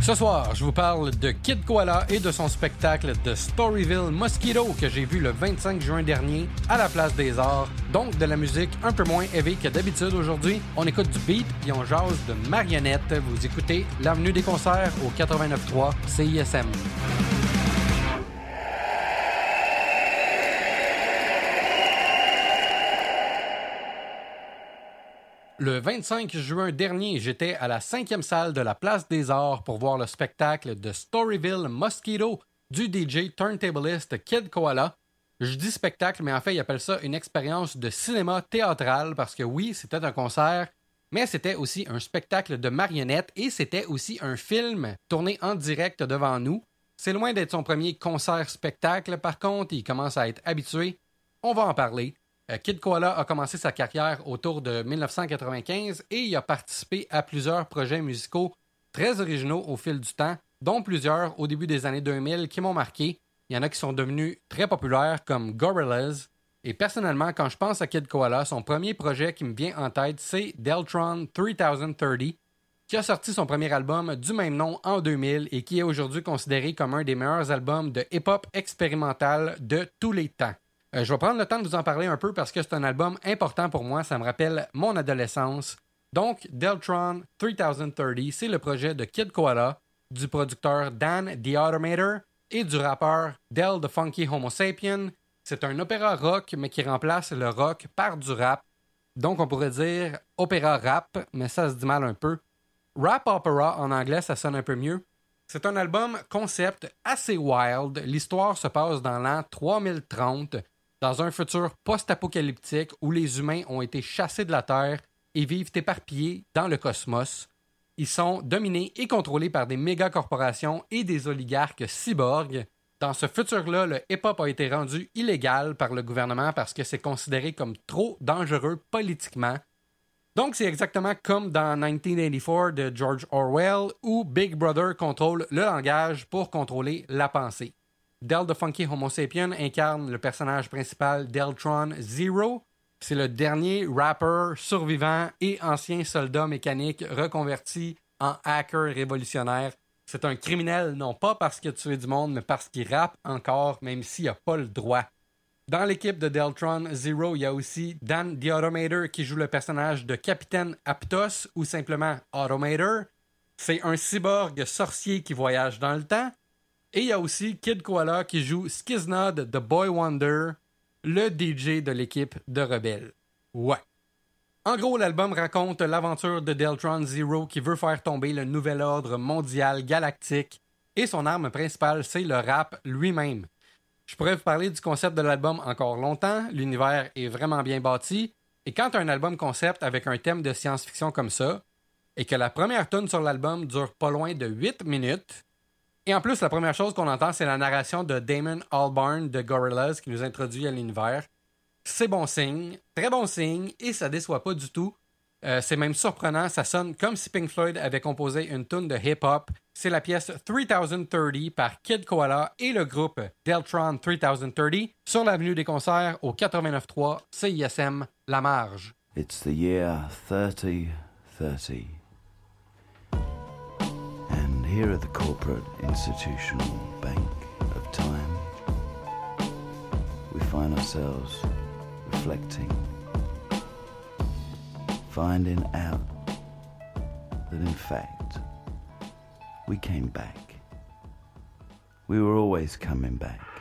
Ce soir, je vous parle de Kid Koala et de son spectacle de Storyville Mosquito que j'ai vu le 25 juin dernier à la Place des Arts. Donc de la musique un peu moins heavy que d'habitude aujourd'hui. On écoute du beat et on jase de marionnettes. Vous écoutez l'Avenue des concerts au 89.3 CISM. Le 25 juin dernier, j'étais à la 5e salle de la Place des Arts pour voir le spectacle de Storyville Mosquito du DJ turntablist Kid Koala. Je dis spectacle, mais en fait, ils appellent ça une expérience de cinéma théâtral parce que oui, c'était un concert, mais c'était aussi un spectacle de marionnettes et c'était aussi un film tourné en direct devant nous. C'est loin d'être son premier concert-spectacle, par contre, il commence à être habitué. On va en parler. Kid Koala a commencé sa carrière autour de 1995 et il a participé à plusieurs projets musicaux très originaux au fil du temps, dont plusieurs au début des années 2000 qui m'ont marqué. Il y en a qui sont devenus très populaires comme Gorillaz. Et personnellement, quand je pense à Kid Koala, son premier projet qui me vient en tête, c'est Deltron 3030, qui a sorti son premier album du même nom en 2000 et qui est aujourd'hui considéré comme un des meilleurs albums de hip-hop expérimental de tous les temps. Je vais prendre le temps de vous en parler un peu parce que c'est un album important pour moi, ça me rappelle mon adolescence. Donc, Deltron 3030, c'est le projet de Kid Koala, du producteur Dan The Automator et du rappeur Del the Funky Homo Sapien. C'est un opéra rock, mais qui remplace le rock par du rap. Donc, on pourrait dire opéra rap, mais ça se dit mal un peu. Rap opera, en anglais, ça sonne un peu mieux. C'est un album concept assez wild. L'histoire se passe dans l'an 3030, dans un futur post-apocalyptique où les humains ont été chassés de la Terre et vivent éparpillés dans le cosmos. Ils sont dominés et contrôlés par des méga-corporations et des oligarques cyborgs. Dans ce futur-là, le hip-hop a été rendu illégal par le gouvernement parce que c'est considéré comme trop dangereux politiquement. Donc, c'est exactement comme dans 1984 de George Orwell où Big Brother contrôle le langage pour contrôler la pensée. Del the Funky Homo Sapien incarne le personnage principal Deltron Zero. C'est le dernier rappeur survivant et ancien soldat mécanique reconverti en hacker révolutionnaire. C'est un criminel non pas parce qu'il a tué du monde, mais parce qu'il rappe encore, même s'il n'a pas le droit. Dans l'équipe de Deltron Zero, il y a aussi Dan The Automator qui joue le personnage de Capitaine Aptos ou simplement Automator. C'est un cyborg sorcier qui voyage dans le temps. Et il y a aussi Kid Koala qui joue Skiznod The Boy Wonder, le DJ de l'équipe de Rebelle. Ouais. En gros, l'album raconte l'aventure de Deltron Zero qui veut faire tomber le nouvel ordre mondial galactique et son arme principale, c'est le rap lui-même. Je pourrais vous parler du concept de l'album encore longtemps, l'univers est vraiment bien bâti, et quand tu as un album concept avec un thème de science-fiction comme ça, et que la première tune sur l'album dure pas loin de 8 minutes, et en plus, la première chose qu'on entend, c'est la narration de Damon Albarn de Gorillaz qui nous introduit à l'univers. C'est bon signe, très bon signe, et ça déçoit pas du tout. C'est même surprenant, ça sonne comme si Pink Floyd avait composé une tune de hip-hop. C'est la pièce 3030 par Kid Koala et le groupe Deltron 3030 sur l'avenue des concerts au 89.3 CISM La Marge. It's the year 3030. And here at the corporate institutional bank of time, we find ourselves reflecting, finding out that in fact we came back. We were always coming back.